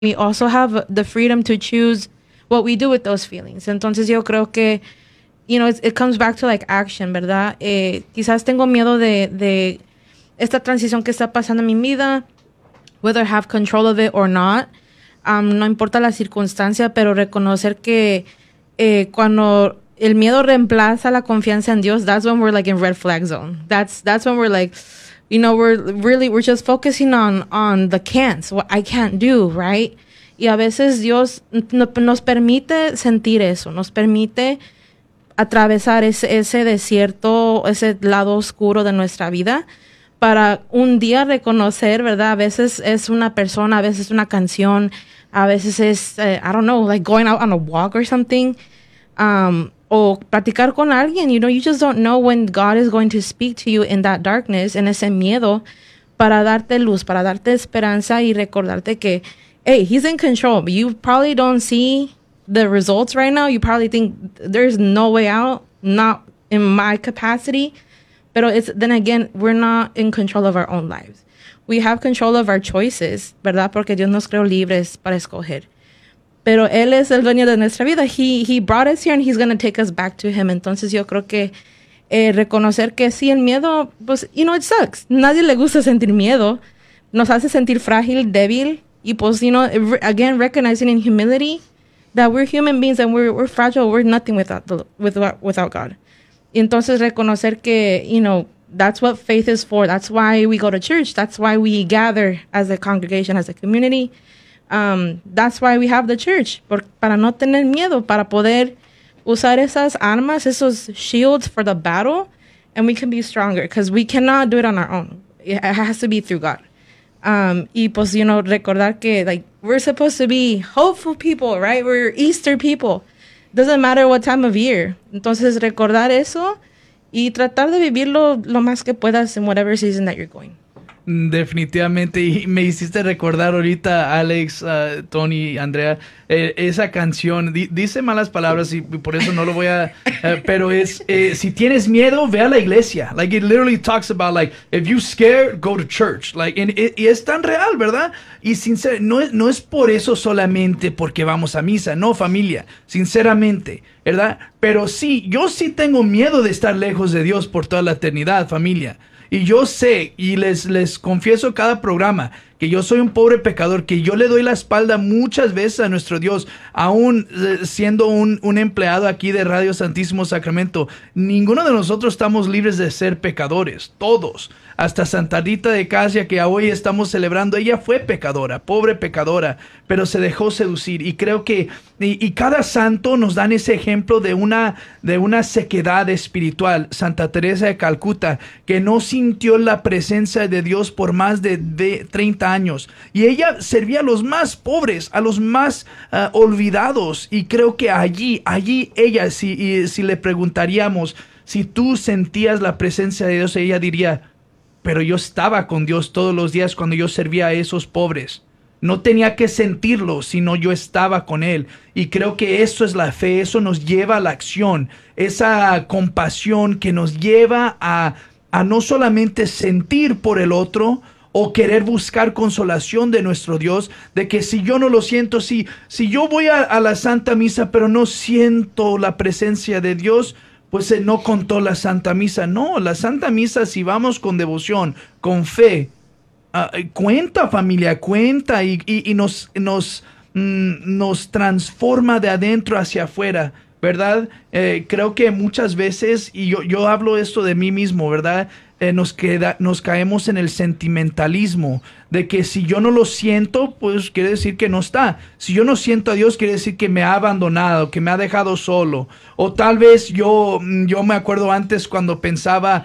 we also have the freedom to choose what we do with those feelings. Entonces yo creo que, it comes back to like action, ¿verdad? Quizás tengo miedo de esta transición que está pasando en mi vida, whether I have control of it or not. No importa la circunstancia, pero reconocer que cuando el miedo reemplaza la confianza en Dios, that's when we're like in red flag zone. That's when we're like, we're just focusing on the can'ts, what I can't do, right? Y a veces Dios nos permite sentir eso, nos permite atravesar ese desierto, ese lado oscuro de nuestra vida, para un día reconocer, ¿verdad? A veces es una persona, a veces es una canción, a veces es, I don't know, like going out on a walk or something, o platicar con alguien. You just don't know when God is going to speak to you in that darkness, en ese miedo, para darte luz, para darte esperanza y recordarte que, hey, He's in control. But you probably don't see the results right now. You probably think there's no way out, not in my capacity. But then again, we're not in control of our own lives. We have control of our choices, ¿verdad? Porque Dios nos creó libres para escoger. Pero Él es el dueño de nuestra vida. He brought us here and He's going to take us back to Him. Entonces yo creo que reconocer que sí, el miedo, pues, it sucks. Nadie le gusta sentir miedo. Nos hace sentir frágil, débil. Y pues, again, recognizing in humility that we're human beings and we're fragile. We're nothing without God. Y entonces reconocer que, that's what faith is for. That's why we go to church. That's why we gather as a congregation, as a community. That's why we have the church. Para no tener miedo, para poder usar esas armas, esos shields for the battle, and we can be stronger because we cannot do it on our own. It has to be through God. Y pues, recordar que, like, we're supposed to be hopeful people, right? We're Easter people. Doesn't matter what time of year. Entonces, recordar eso y tratar de vivirlo lo más que puedas en whatever season that you're going. Definitivamente, y me hiciste recordar ahorita, Alex, Tony, Andrea, esa canción, dice malas palabras y por eso no lo voy a, pero es, si tienes miedo, ve a la iglesia. Like, it literally talks about, like, if you're scared, go to church. Like, y es tan real, ¿verdad? Y no es por eso solamente porque vamos a misa, no, familia, sinceramente, ¿verdad? Pero sí, yo sí tengo miedo de estar lejos de Dios por toda la eternidad, familia. Y yo sé, y les confieso cada programa, que yo soy un pobre pecador, que yo le doy la espalda muchas veces a nuestro Dios, aún siendo un empleado aquí de Radio Santísimo Sacramento. Ninguno de nosotros estamos libres de ser pecadores, todos. Hasta Santa Rita de Casia, que hoy estamos celebrando, ella fue pecadora, pobre pecadora, pero se dejó seducir. Y creo que y cada santo nos dan ese ejemplo de una sequedad espiritual. Santa Teresa de Calcuta, que no sintió la presencia de Dios por más de 30 años. Y ella servía a los más pobres, a los más olvidados. Y creo que allí ella, si le preguntaríamos si tú sentías la presencia de Dios, ella diría: pero yo estaba con Dios todos los días cuando yo servía a esos pobres. No tenía que sentirlo, sino yo estaba con Él. Y creo que eso es la fe, eso nos lleva a la acción. Esa compasión que nos lleva a no solamente sentir por el otro o querer buscar consolación de nuestro Dios, de que si yo no lo siento, si yo voy a la Santa Misa pero no siento la presencia de Dios, pues no contó la Santa Misa. No, la Santa Misa, si vamos con devoción, con fe, cuenta, familia, cuenta y nos transforma de adentro hacia afuera, ¿verdad? Creo que muchas veces, y yo hablo esto de mí mismo, ¿verdad? Nos caemos en el sentimentalismo de que si yo no lo siento, pues quiere decir que no está. Si yo no siento a Dios, quiere decir que me ha abandonado, que me ha dejado solo. O tal vez yo me acuerdo antes cuando pensaba,